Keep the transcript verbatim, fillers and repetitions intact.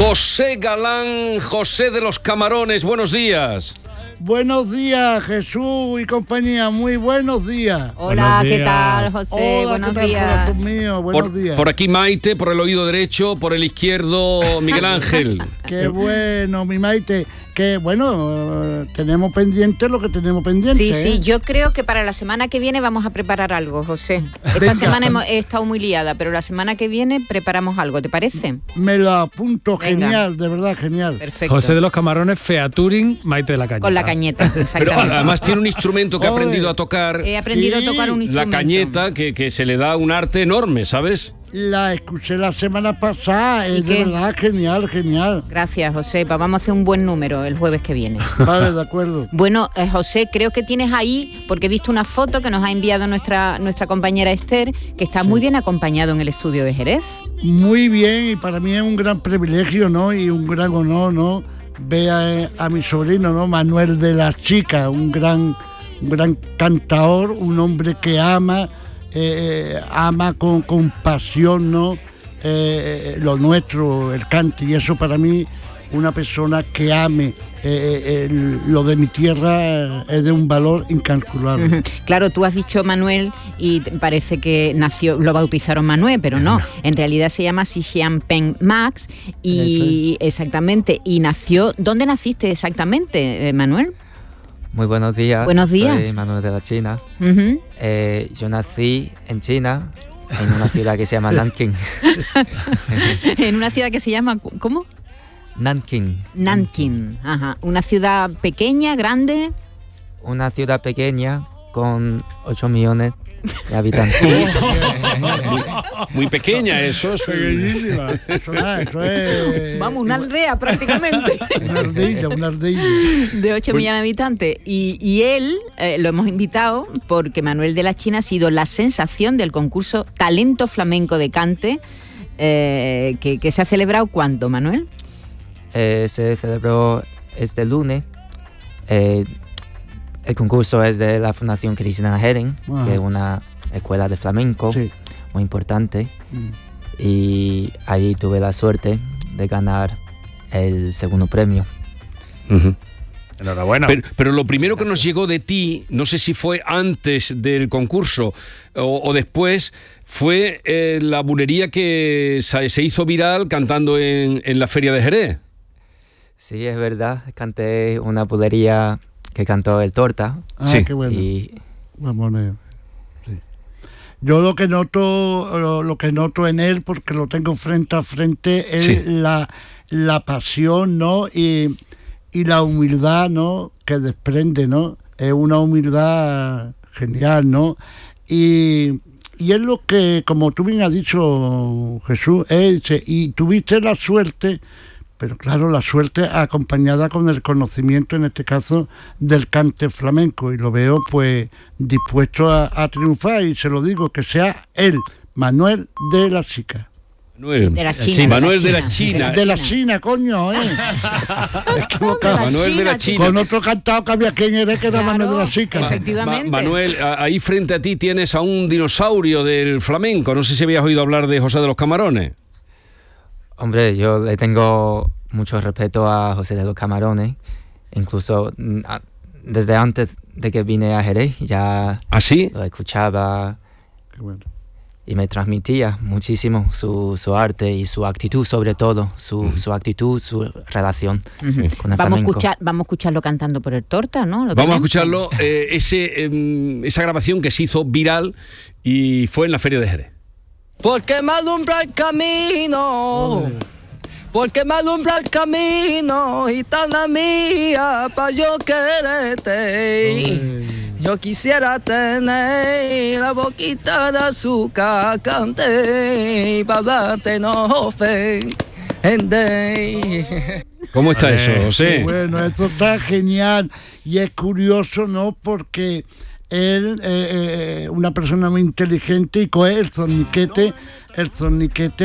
José Galán, José de los Camarones, buenos días. Buenos días, Jesús y compañía, muy buenos días. Hola, Buenos ¿qué días. tal, José? Hola, buenos ¿qué tal, días. corazón mío? Buenos Por, días. por aquí Maite, por el oído derecho, por el izquierdo Miguel Ángel. Qué bueno, mi Maite. Que bueno, eh, tenemos pendiente lo que tenemos pendiente. Sí, ¿eh? sí, yo creo que para la semana que viene vamos a preparar algo, José. Esta Venga. semana hemos, he estado muy liada, pero la semana que viene preparamos algo, ¿te parece? Me lo apunto, Venga. genial, de verdad, genial. Perfecto. José de los Camarones, Featuring, Maite de la Cañeta. Con la cañeta, Pero exactamente. además tiene un instrumento que ha Oye. aprendido a tocar, He aprendido Sí, a tocar un la instrumento. cañeta, que, que se le da un arte enorme, ¿sabes? La escuché la semana pasada, ¿Y es de qué? verdad genial, genial. Gracias, José. Pues vamos a hacer un buen número el jueves que viene. Vale, de acuerdo. Bueno, eh, José, creo que tienes ahí, porque he visto una foto que nos ha enviado nuestra, nuestra compañera Esther, que está muy bien acompañado en el estudio de Jerez. Muy bien, y para mí es un gran privilegio, ¿no? Y un gran honor, ¿no? Ver a, a mi sobrino, ¿no? Manuel de la Chica, un gran, un gran cantador, un hombre que ama, eh, ama con, con pasión, ¿no? Eh, lo nuestro, el cante, y eso para mí, una persona que ame eh, el- lo de mi tierra eh, es de un valor incalculable. Ujú. Claro, tú has dicho Manuel y te parece que nació, lo bautizaron Manuel, pero no, en realidad se llama Xixian Peng Max y exactamente, y nació, ¿dónde naciste exactamente, eh, Manuel? Muy buenos días. Buenos días. Soy Manuel de la China. Ujú. Eh, yo nací en China, en una ciudad que se llama Nanking. En una ciudad que se llama, ¿cómo? Nanking, Nanking, ajá, una ciudad pequeña, grande. una ciudad pequeña con ocho millones de habitantes. Muy, muy pequeña eso. Es Pequeñísima. Eso, nada, eso es Vamos, una aldea prácticamente. una ardilla, una ardilla. De ocho millones de habitantes. Y, y él eh, lo hemos invitado porque Manuel de la China ha sido la sensación del concurso Talento Flamenco de Cante, eh, que, que se ha celebrado ¿cuándo, Manuel? Eh, se celebró este lunes. Eh, el concurso es de la Fundación Cristina Herring, Ajá. que es una escuela de flamenco Sí. muy importante. Mm. Y allí tuve la suerte de ganar el segundo premio. Ujú. Enhorabuena. Pero, pero lo primero que nos llegó de ti, no sé si fue antes del concurso o, o después, fue eh, la bulería que se, se hizo viral cantando en, en la Feria de Jerez. Sí, es verdad. Canté una bulería que cantó el Torta. Ah, Sí. qué bueno. Y Vamos a ver. Sí. Yo lo que noto, lo, lo que noto en él, porque lo tengo frente a frente, es Sí. la, la pasión, ¿no? Y, y la humildad, ¿no? Que desprende, ¿no? Es una humildad genial, ¿no? Y, y es lo que, como tú bien has dicho, Jesús, es, y tuviste la suerte. Pero claro, la suerte acompañada con el conocimiento, en este caso, del cante flamenco. Y lo veo pues dispuesto a, a triunfar, y se lo digo, que sea él, Manuel de la Chica. Manuel De la El China. China. Manuel de la China. De la China, coño, ¿eh? Equivocado. Manuel de la China. Con otro cantado que había quien era, que era Claro, Manuel de la Chica. efe- Efectivamente. Ma- Manuel, a- ahí frente a ti tienes a un dinosaurio del flamenco. No sé si habías oído hablar de José de los Camarones. hombre, yo le tengo mucho respeto a José de los Camarones. Incluso mm, a- desde antes de que vine a Jerez ya ¿Así? lo escuchaba Qué bueno. y me transmitía muchísimo su, su arte y su actitud, sobre todo, su, su actitud, su relación Ujú. con el Vamos a, flamenco. escuchar, vamos a escucharlo cantando por el Torta, ¿no? ¿Lo Vamos a tenemos? escucharlo, eh, ese, em, esa grabación que se hizo viral y fue en la Feria de Jerez. Porque me alumbra el camino, porque me alumbra el camino, gitana mía, pa' yo quererte. Yo quisiera tener la boquita de azúcar, cante, pa' hablarte no ofende. ¿Cómo está Vale. eso, José? Bueno, esto está genial, y es curioso, ¿no? Porque él, eh, eh, una persona muy inteligente, y coge el zorniquete, el zorniquete